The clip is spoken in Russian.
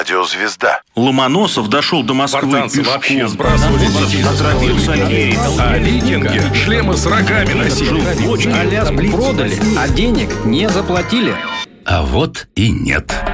радиозвезда. Ломоносов дошел до Москвы Спартанцы пешком. вообще сбрасывали детей. Отравился рейсом. А викинги шлемы с рогами носили. Аляску продали, а денег не заплатили. А вот и нет.